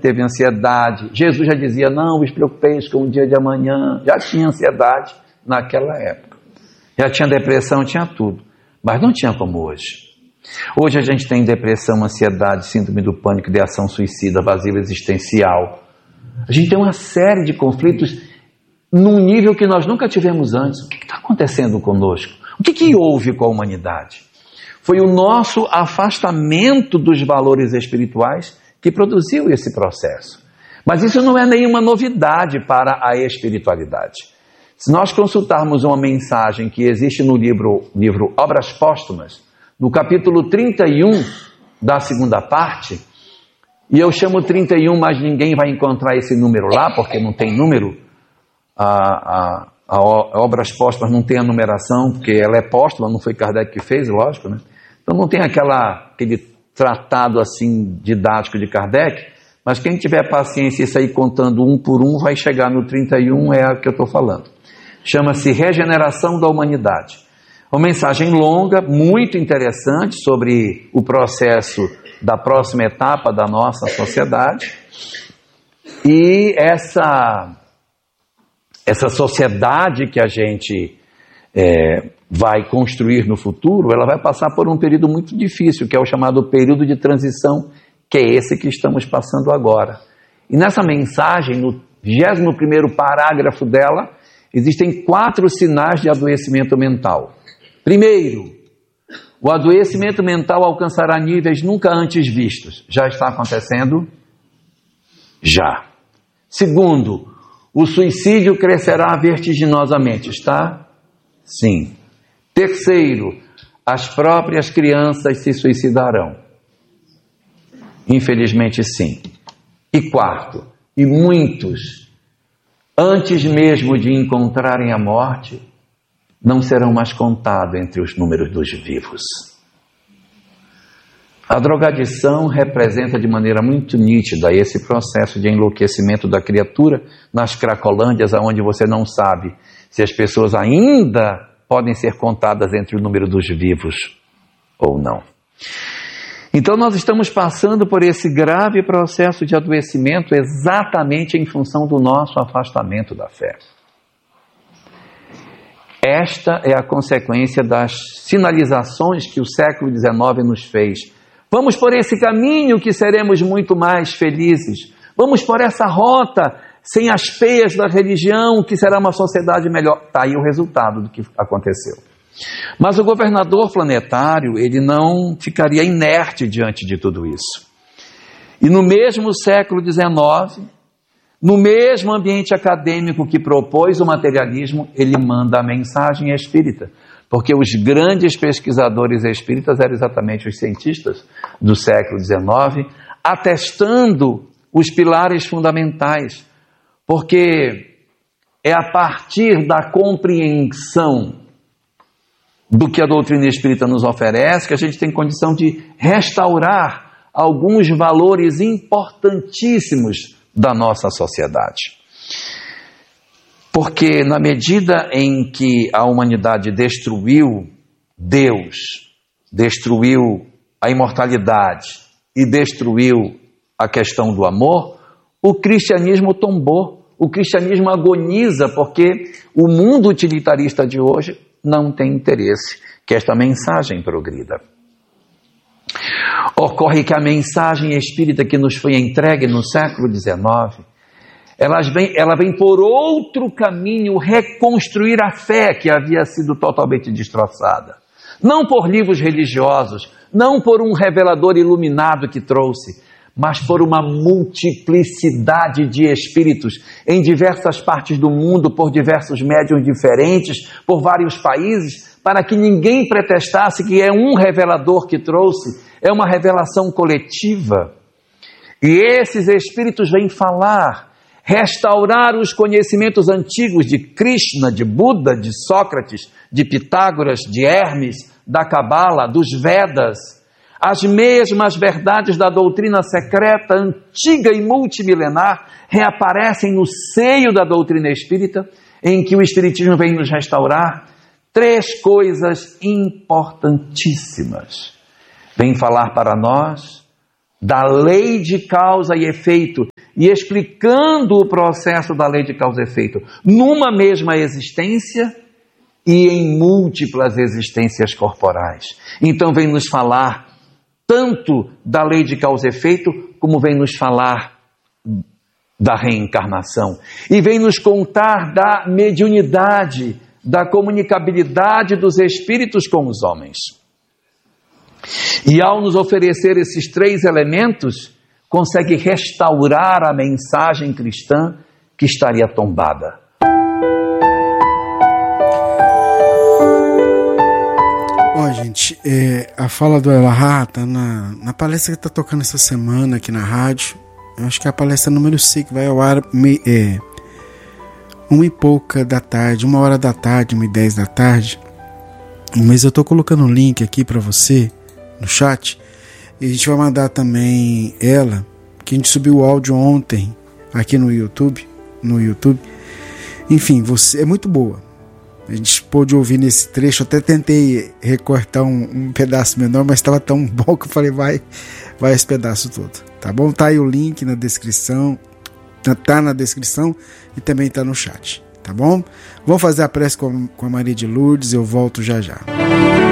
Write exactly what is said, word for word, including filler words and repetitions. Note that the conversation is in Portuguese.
teve ansiedade. Jesus já dizia, não vos preocupeis com o dia de amanhã. Já tinha ansiedade naquela época. Já tinha depressão, tinha tudo. Mas não tinha como hoje. Hoje a gente tem depressão, ansiedade, síndrome do pânico, ideação suicida, vazio existencial. A gente tem uma série de conflitos num nível que nós nunca tivemos antes. O que está acontecendo conosco? O que, que houve com a humanidade? Foi o nosso afastamento dos valores espirituais que produziu esse processo. Mas isso não é nenhuma novidade para a espiritualidade. Se nós consultarmos uma mensagem que existe no livro, livro Obras Póstumas, no capítulo trinta e um da segunda parte, e eu chamo trinta e um, mas ninguém vai encontrar esse número lá, porque não tem número, a, a, a Obras Póstumas não tem a numeração, porque ela é póstuma, não foi Kardec que fez, lógico, né? Então não tem aquela, aquele tratado assim didático de Kardec, mas quem tiver paciência e sair contando um por um, vai chegar no trinta e um, é a que eu estou falando. Chama-se Regeneração da Humanidade. Uma mensagem longa, muito interessante sobre o processo da próxima etapa da nossa sociedade. E essa, essa sociedade que a gente é, vai construir no futuro, ela vai passar por um período muito difícil, que é o chamado período de transição, que é esse que estamos passando agora. E nessa mensagem, no vigésimo primeiro parágrafo dela, existem quatro sinais de adoecimento mental. Primeiro, o adoecimento mental alcançará níveis nunca antes vistos. Já está acontecendo? Já. Segundo, o suicídio crescerá vertiginosamente. Está? Sim. Terceiro, as próprias crianças se suicidarão. Infelizmente, sim. E quarto, e muitos, antes mesmo de encontrarem a morte, não serão mais contados entre os números dos vivos. A drogadição representa de maneira muito nítida esse processo de enlouquecimento da criatura nas cracolândias, onde você não sabe se as pessoas ainda podem ser contadas entre o número dos vivos ou não. Então nós estamos passando por esse grave processo de adoecimento exatamente em função do nosso afastamento da fé. Esta é a consequência das sinalizações que o século dezenove nos fez. Vamos por esse caminho que seremos muito mais felizes. Vamos por essa rota sem as peias da religião que será uma sociedade melhor. Está aí o resultado do que aconteceu. Mas o governador planetário, ele não ficaria inerte diante de tudo isso. E no mesmo século dezenove, no mesmo ambiente acadêmico que propôs o materialismo, ele manda a mensagem espírita. Porque os grandes pesquisadores espíritas eram exatamente os cientistas do século dezenove, atestando os pilares fundamentais. Porque é a partir da compreensão do que a doutrina espírita nos oferece que a gente tem condição de restaurar alguns valores importantíssimos da nossa sociedade. Porque na medida em que a humanidade destruiu Deus, destruiu a imortalidade e destruiu a questão do amor, o cristianismo tombou, o cristianismo agoniza, porque o mundo utilitarista de hoje não tem interesse que esta mensagem progrida. Ocorre que a mensagem espírita que nos foi entregue no século dezenove, ela vem, ela vem por outro caminho reconstruir a fé que havia sido totalmente destroçada. Não por livros religiosos, não por um revelador iluminado que trouxe, mas por uma multiplicidade de espíritos em diversas partes do mundo, por diversos médiuns diferentes, por vários países, para que ninguém pretestasse que é um revelador que trouxe, é uma revelação coletiva. E esses espíritos vêm falar, restaurar os conhecimentos antigos de Krishna, de Buda, de Sócrates, de Pitágoras, de Hermes, da Cabala, dos Vedas. As mesmas verdades da doutrina secreta, antiga e multimilenar, reaparecem no seio da doutrina espírita, em que o Espiritismo vem nos restaurar três coisas importantíssimas. Vem falar para nós da lei de causa e efeito e explicando o processo da lei de causa e efeito numa mesma existência e em múltiplas existências corporais. Então vem nos falar tanto da lei de causa e efeito, como vem nos falar da reencarnação. E vem nos contar da mediunidade, da comunicabilidade dos espíritos com os homens. E ao nos oferecer esses três elementos, consegue restaurar a mensagem cristã que estaria tombada. Ó, oh, gente, é, a fala do Elahá tá na, na palestra que está tocando essa semana aqui na rádio. Eu acho que é a palestra número cinco, que vai ao ar me, é, uma e pouca da tarde, uma hora da tarde, uma e dez da tarde. Mas eu estou colocando um link aqui para você no chat. E a gente vai mandar também ela, que a gente subiu o áudio ontem aqui no YouTube. No YouTube. Enfim, você, é muito boa. A gente pôde ouvir nesse trecho. Eu até tentei recortar um, um pedaço menor, mas estava tão bom que eu falei, vai, vai esse pedaço todo. Tá bom? Tá aí o link na descrição. Tá na descrição e também tá no chat. Tá bom? Vamos fazer a prece com, com a Maria de Lourdes. Eu volto já já.